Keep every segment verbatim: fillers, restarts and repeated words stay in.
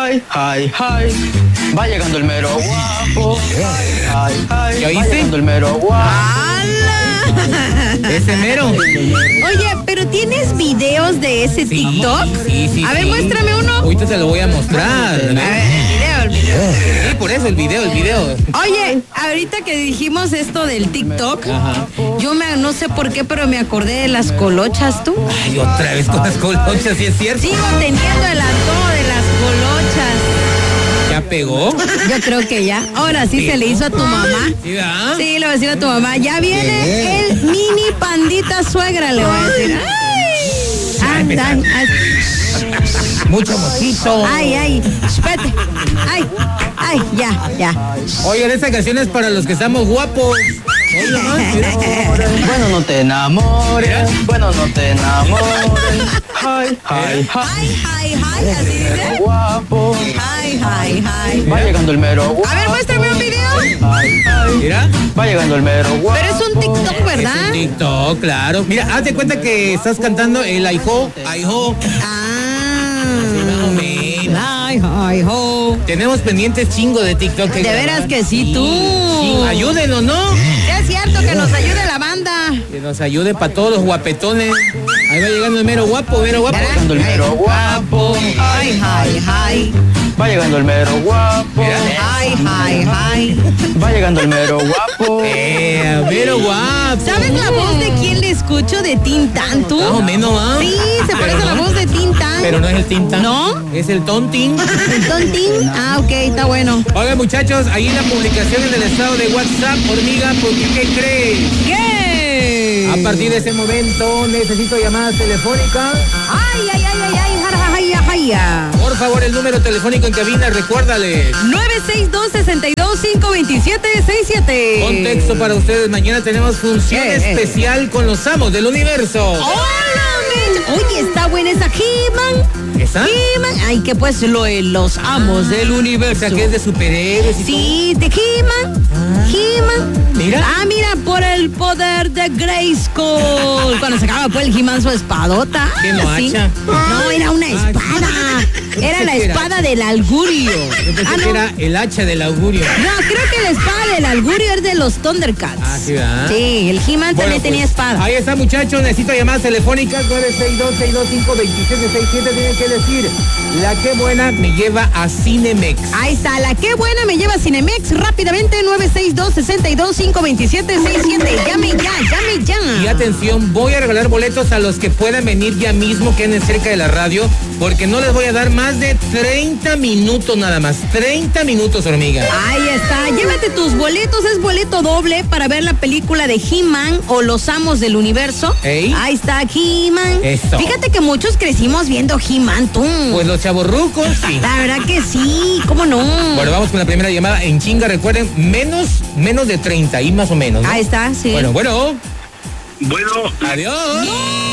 Hi, hi, hi. Va llegando el mero guapo. Hi, hi. ¿Ya oíste? Va llegando el mero guapo. Ese mero. Oye, pero ¿tienes videos de ese Sí, TikTok? sí, sí, A ver, sí. muéstrame uno. Ahorita te lo voy a mostrar. A ver, el video, el video. Sí, por eso el video, el video. Oye, ahorita que dijimos esto del TikTok, Ajá. yo me, no sé por qué, pero me acordé de las colochas, ¿tú? Ay, otra vez con las colochas, ¿sí es cierto? Sigo teniendo el antojo de las colochas. ¿Ya pegó? Yo creo que ya. Ahora sí se le hizo a tu mamá. ¿Sí, verdad? Sí, le voy a decir a tu mamá. Ya viene el mini pandita suegra, le voy a decir. Ay, anda, ay, Mucho mojito. ay, ay, espérate. Ay, ay, ya, ya. Oigan, esta canción es para los que estamos guapos. Oye, ¿no? Mira. Bueno, no te enamores. Bueno, no te enamores. Hi, hi, hi. Ay, ay, ay, así dice. Guapo. Ay, ay, ay. Va llegando el mero guapo. A ver, muéstrame un video. Hi, hi. Mira. Va llegando el mero guapo. Pero es un TikTok, Es ¿verdad? un TikTok, claro. Mira, hazte cuenta que estás cantando el Aiho, Aiho. Más o menos. Ay, ay, ho. Tenemos pendientes chingo de TikTok. De veras que sí, tú. Sí, ayúdenos, ¿no? Es cierto que nos ayude la banda. Que nos ayude para todos los guapetones. Ahí va llegando el mero guapo, mero guapo. Va llegando el mero guapo. Ay, ay, ay. Va llegando el mero guapo. Ay, ay, ay. Va llegando el mero guapo. Eh, mero guapo. ¿Sabes la voz de quién le escucho? De Tintan, ¿tú? Más o menos, ¿ah? Sí, se parece Pero a la no- voz de Tintan. Pero no es el Tintan. ¿No? Es el Tontin. ¿El Tontín? Ah, ok, está bueno. Oigan, muchachos, ahí en la publicación en el estado de WhatsApp, hormiga, porque ¿qué crees? ¿Qué? A partir de ese momento necesito llamadas telefónicas. Ay, ay, ay, ay, ay, jara, ay, ay, ay. Por favor, el número telefónico en cabina, recuérdale. nueve seis dos, seis dos, cinco dos siete seis siete. Contexto para ustedes, mañana tenemos función Eh, eh. especial con los amos del universo. ¡Hola, Mitch! Oye, está buena esa He-Man. ¿Esa? He-Man. Ay, que pues lo de los amos del O universo. sea, que es de superhéroes y Sí, de He-Man. He-Man. Mira. Ah, mira, por el poder de Grayskull. Cuando sacaba pues el He-Man su espadota. ¿Qué, no Así. hacha? No, era una Ah, espada. yo Era pensé la que era- espada del augurio. Yo pensé Ah, que no. era el hacha del augurio. No, creo que la espada del augurio es de los Thundercats. Ah, sí, ¿verdad? Sí, el He-Man Bueno, también tenía pues, espada. Ahí está, muchachos. Necesito llamadas telefónicas. nueve seis dos, seis dos cinco, dos siete seis siete. Tienen que decir, la que buena me lleva a Cinemex. Ahí está, la que buena me lleva a Cinemex rápidamente, nueve seis dos, seis dos cinco, dos siete seis siete. Llame ya, llame ya. Y atención, voy a regalar boletos a los que puedan venir ya mismo, que anden cerca de la radio, porque no les voy a dar más de treinta minutos nada más. treinta minutos, hormiga. Ahí está, llévate tus boletos, es boleto doble para ver la película de He-Man o Los Amos del Universo. Ey. Ahí está He-Man. Eso. Fíjate que muchos crecimos viendo He-Man, tú. Pues los chavorrucos, sí. La verdad que sí, ¿cómo no? Bueno, vamos con la primera llamada en chinga. Recuerden, menos, menos de treinta, ahí más o menos, ¿no? Ahí está, sí. Bueno, bueno. Bueno, Adiós.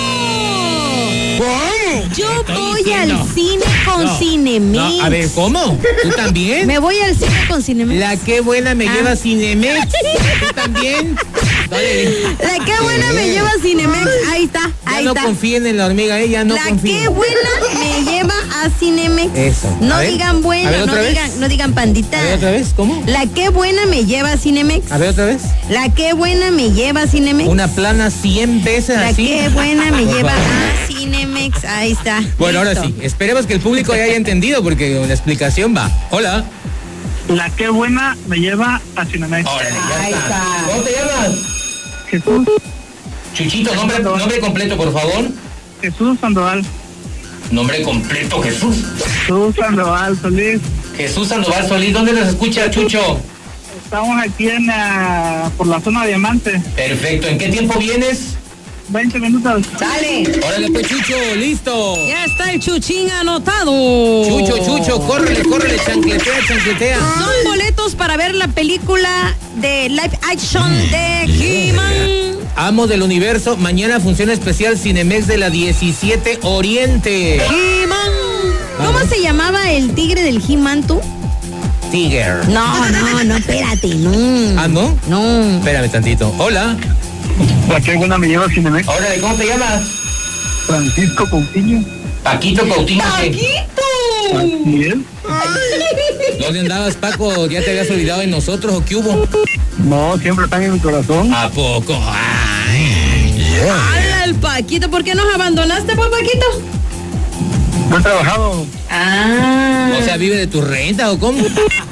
¿Cómo? Yo Estoy voy diciendo. al cine con No, Cinemex. No, a ver, ¿cómo? ¿Tú también? Me voy al cine con Cinemex. La que buena me Ah. lleva a Cinemex. ¿Tú también? Dale. La que buena me lleva a Cinemex. Ahí está, Ya ahí no está. confíen en la hormiga, ¿eh? Ya no la confíen. que buena me lleva a Cinemex. Eso. No A ver. digan A buena, ver, no ¿otra vez? digan, no digan pandita. A ver, otra vez, ¿cómo? La que buena me lleva a Cinemex. A ver, otra vez. La que buena me lleva a Cinemex. Una plana cien veces La así. que buena me Por lleva favor. a Cinemex. Ahí está. Bueno, ahora Listo. sí. Esperemos que el público ya haya entendido porque la explicación va. Hola. la que buena me lleva a Cinemex. Órale, ya Ahí está. ¿Cómo te llamas? Jesús, Chuchito, nombre, nombre completo, por favor. Jesús Sandoval. Nombre completo, Jesús. Jesús Sandoval Solís. Jesús Sandoval Solís. ¿Dónde nos escucha, Chucho? Estamos aquí en la, por la zona Diamante. Perfecto. ¿En qué tiempo vienes? veinte minutos. Sale. Órale, pues, Chucho, listo. Ya está el chuchín anotado. Chucho, Chucho, córrele, córrele, chancletea, chancletea. Son boletos para ver la película de live action de He-Man. Amos del Universo, mañana función especial Cinemex de la diecisiete Oriente. He-Man. ¿Cómo se llamaba el tigre del He-Man, tú? Tiger. No, no, no, espérate, no. ¿Ah, no? No. Espérame tantito. Hola. La que buena me lleva a Cinemex. Órale, ¿cómo te llamas? Francisco Coutinho. Paquito Coutinho. ¿qué? ¡Paquito! Así es. ¿Dónde andabas, Paco? ¿Ya te habías olvidado de nosotros o qué hubo? No, siempre están en mi corazón. ¿A poco? Ay. ¡Hala, el Paquito! ¿Por qué nos abandonaste, pues, Paquito? No he trabajado. Ah. O sea, ¿vive de tu renta o cómo?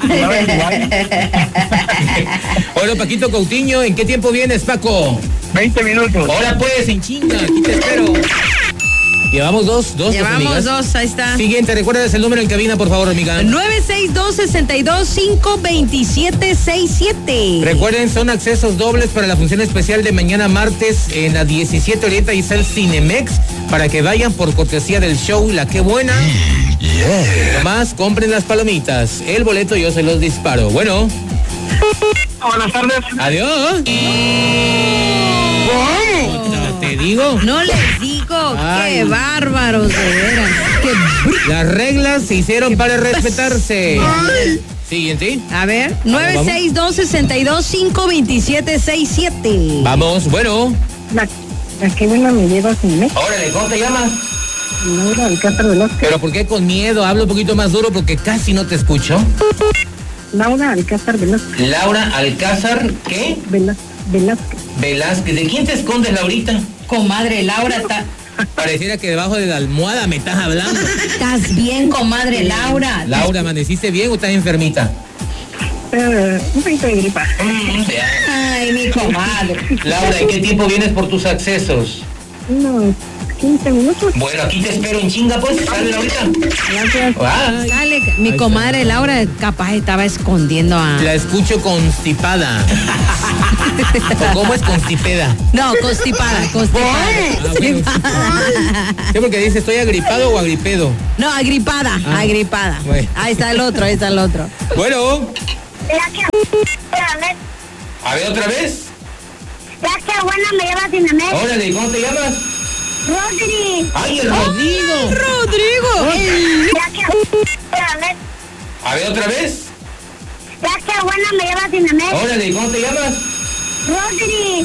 Hola, Paquito Coutinho, ¿en qué tiempo vienes, Paco? veinte minutos. Hola, pues, en chinga, aquí te espero. Llevamos dos, dos, Llevamos amigas. dos, ahí está. Siguiente, ¿recuerdas el número en cabina, por favor, amiga? nueve seis dos, seis dos cinco, dos siete seis siete. Recuerden, son accesos dobles para la función especial de mañana martes en la diecisiete Orienta y el Cinemex para que vayan por cortesía del show La Qué Buena. Yeah. Además, compren las palomitas. El boleto yo se los disparo. Bueno. Buenas tardes. Adiós. ¿Cómo? Te digo. No les digo. Ay. Qué bárbaros, de veras. Qué br- Las reglas se hicieron para respetarse. Ay. Siguiente. A ver, nueve seis dos, seis dos cinco, dos siete seis siete. Vamos, bueno. La, la que buena me lleva sin me. Órale, ¿cómo te llamas? Laura Alcázar Velázquez. Pero ¿por qué con miedo? Hablo un poquito más duro porque casi no te escucho. Laura Alcázar Velázquez. Laura Alcázar, ¿qué? Velázquez. Velázquez. Velázquez. ¿De quién te escondes, Laurita? Comadre Laura, ta- Pareciera que debajo de la almohada me estás hablando. estás bien, comadre Laura. Laura, ¿amaneciste bien o estás enfermita? Eh, un poquito de gripa. Ay, mi comadre. Laura, ¿en qué tiempo vienes por tus accesos? Unos quince minutos. Bueno, aquí te espero en chinga, pues. Sale, Laurita. Gracias. Ay. Dale, mi Ahí comadre está. Laura capaz estaba escondiendo a... La escucho constipada. ¿O cómo es constipeda? No, constipada, constipada. Ah, bueno. Sí, porque dice, ¿estoy agripado o agripedo? No, agripada, Ah. agripada. Bueno. Ahí está el otro, ahí está el otro. Bueno, La que espérame. a ver otra vez. La que buena me lleva sin Cinemex. Órale, ¿cómo te llamas? Rodri. ¡Ay, el Rodrigo! Rodrigo. el- La que espérame. A ver otra vez. La que buena me lleva sin Cinemex. Órale, ¿cómo te llamas? Rodri.